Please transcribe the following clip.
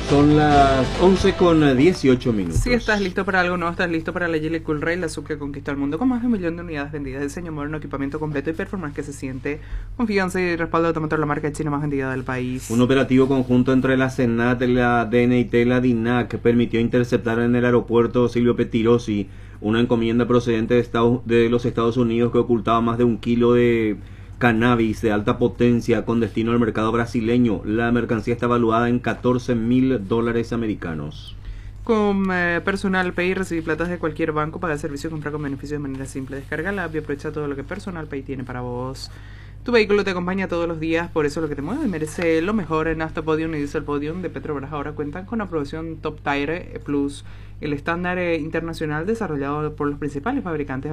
Son las 11 con 18 minutos. Si estás listo para algo nuevo, estás listo para la Geely Cool Ray, la sub que conquistó el mundo con más de 1 millón de unidades vendidas, diseño moderno, equipamiento completo y performance que se siente, confianza y respaldo automotor, la marca china más vendida del país. Un operativo conjunto entre la Senat, la DNIT y la DINAC permitió interceptar en el aeropuerto Silvio Pettirossi una encomienda procedente de los Estados Unidos que ocultaba más de 1 kilo de cannabis de alta potencia con destino al mercado brasileño. La mercancía está valuada en $14.000 americanos. Con Personal Pay, recibir platas de cualquier banco, pagar servicios, comprar con beneficios de manera simple. Descarga la app y aprovecha todo lo que Personal Pay tiene para vos. Tu vehículo te acompaña todos los días, por eso lo que te mueve merece lo mejor. En Nafta Podium y Diesel Podium de Petrobras ahora cuentan con aprobación Top Tire Plus, el estándar internacional desarrollado por los principales fabricantes